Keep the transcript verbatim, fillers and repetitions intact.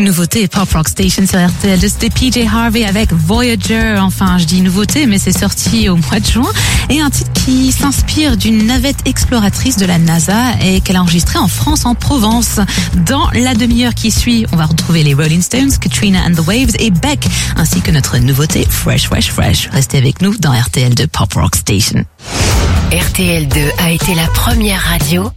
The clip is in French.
Nouveauté Pop Rock Station sur R T L deux, c'était P J Harvey avec Voyager. Enfin, je dis nouveauté, mais c'est sorti au mois de juin. Et un titre qui s'inspire d'une navette exploratrice de la NASA et qu'elle a enregistré en France, en Provence. Dans la demi-heure qui suit, on va retrouver les Rolling Stones, Katrina and the Waves et Beck, ainsi que notre nouveauté Fresh, Fresh, Fresh. Restez avec nous dans R T L deux Pop Rock Station. R T L deux a été la première radio